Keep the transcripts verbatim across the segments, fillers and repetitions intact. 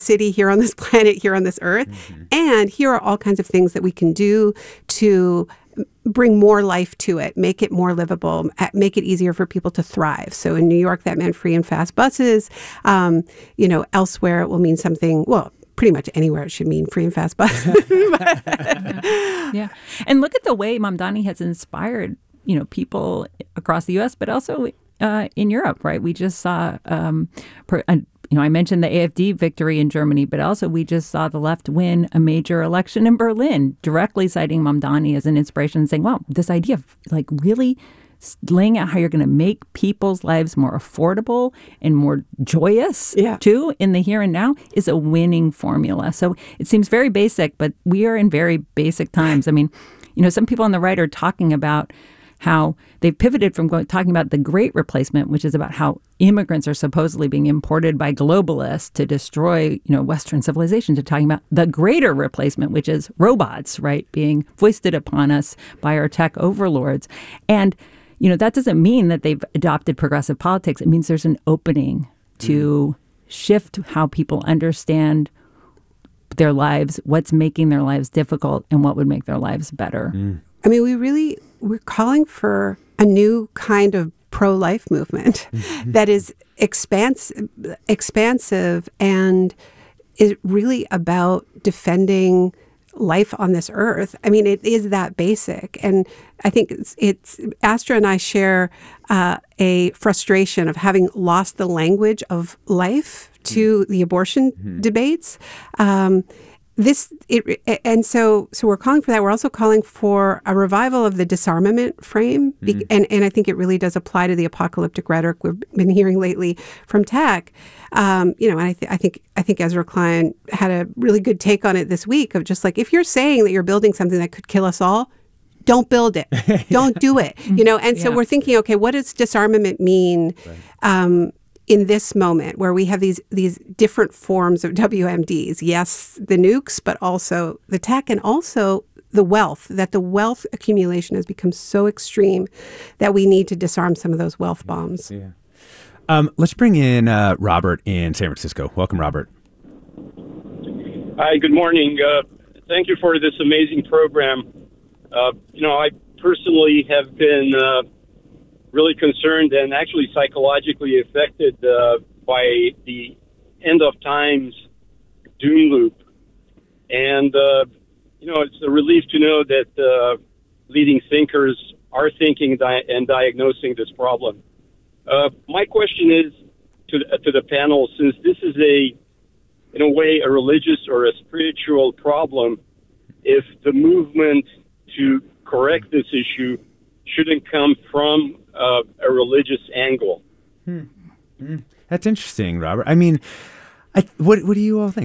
city here on this planet, here on this earth. Mm-hmm. And here are all kinds of things that we can do to bring more life to it, make it more livable, make it easier for people to thrive. So in New York, that meant free and fast buses. Um, you know, elsewhere, it will mean something, well, pretty much anywhere it should mean free and fast buses. yeah. yeah. And look at the way Mamdani has inspired, you know, people across the U S, but also uh, in Europe, right? We just saw, um, per, a, you know, I mentioned the A F D victory in Germany, but also we just saw the left win a major election in Berlin, directly citing Mamdani as an inspiration and saying, wow, this idea of like really laying out how you're going to make people's lives more affordable and more joyous, yeah. too, in the here and now is a winning formula. So it seems very basic, but we are in very basic times. I mean, you know, some people on the right are talking about how they've pivoted from going, talking about the Great Replacement, which is about how immigrants are supposedly being imported by globalists to destroy, you know, Western civilization, to talking about the Greater Replacement, which is robots, right, being foisted upon us by our tech overlords. And, you know, that doesn't mean that they've adopted progressive politics. It means there's an opening to mm. shift how people understand their lives, what's making their lives difficult, and what would make their lives better. Mm. I mean, we really, we're calling for a new kind of pro-life movement mm-hmm. that is expans- expansive and is really about defending life on this earth. I mean, it is that basic. And I think it's, it's Astra and I share uh, a frustration of having lost the language of life to mm-hmm. the abortion mm-hmm. debates. Um, This it, and so so we're calling for that. We're also calling for a revival of the disarmament frame, mm-hmm. and and I think it really does apply to the apocalyptic rhetoric we've been hearing lately from tech. Um, you know, and I, th- I think I think Ezra Klein had a really good take on it this week of just like, if you're saying that you're building something that could kill us all, don't build it, don't do it. You know, and so yeah. we're thinking, okay, what does disarmament mean? Right. Um, in this moment where we have these these different forms of W M Ds, yes, the nukes, but also the tech and also the wealth, that the wealth accumulation has become so extreme that we need to disarm some of those wealth bombs. Yeah. Um, let's bring in uh, Robert in San Francisco. Welcome, Robert. Hi, good morning. Uh, thank you for this amazing program. Uh, you know, I personally have been uh, really concerned and actually psychologically affected uh, by the end of times doom loop. And, uh, you know, it's a relief to know that uh, leading thinkers are thinking di- and diagnosing this problem. Uh, my question is to, uh, to the panel, since this is a, in a way, a religious or a spiritual problem, if the movement to correct this issue shouldn't come from uh, a religious angle. Hmm. Hmm. That's interesting, Robert. I mean, I, what what do you all think?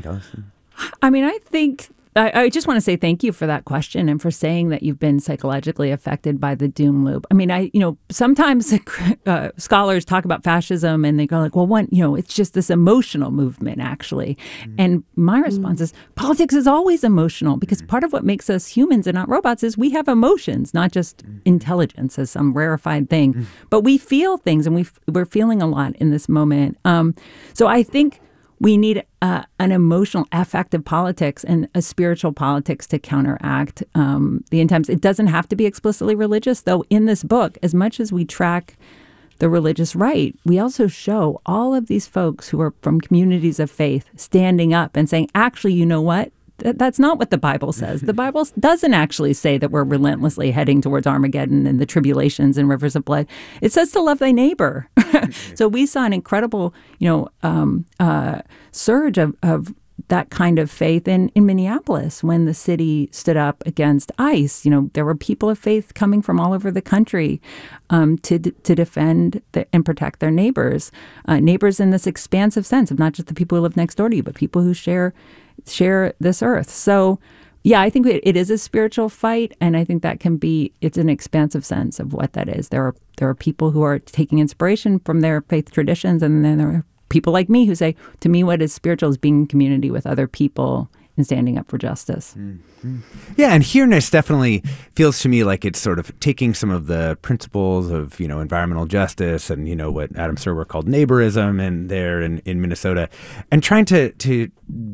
I mean, I think I, I just want to say thank you for that question and for saying that you've been psychologically affected by the doom loop. I mean, I you know sometimes uh, scholars talk about fascism and they go like, well, one, you know, it's just this emotional movement actually. Mm. And my response mm. is politics is always emotional because mm. part of what makes us humans and not robots is we have emotions, not just mm. intelligence as some rarefied thing, mm. but we feel things and we we're feeling a lot in this moment. Um, so I think we need uh, an emotional, affective politics and a spiritual politics to counteract um, the end times. It doesn't have to be explicitly religious, though in this book, as much as we track the religious right, we also show all of these folks who are from communities of faith standing up and saying, actually, you know what? Th- that's not what the Bible says. The Bible doesn't actually say that we're relentlessly heading towards Armageddon and the tribulations and rivers of blood. It says to love thy neighbor. So we saw an incredible, you know, um, uh, surge of, of that kind of faith in, in Minneapolis when the city stood up against ICE. You know, there were people of faith coming from all over the country um, to to defend the, and protect their neighbors. Uh, neighbors in this expansive sense of not just the people who live next door to you, but people who share share this earth. So, yeah, I think it, it is a spiritual fight, and I think that can be, it's an expansive sense of what that is. There are there are people who are taking inspiration from their faith traditions, and then there are people like me who say, to me, what is spiritual is being in community with other people in standing up for justice. Mm-hmm. Yeah, and here-ness definitely feels to me like it's sort of taking some of the principles of, you know, environmental justice and, you know, what Adam Serwer called neighborism and there in, in Minnesota, and trying to to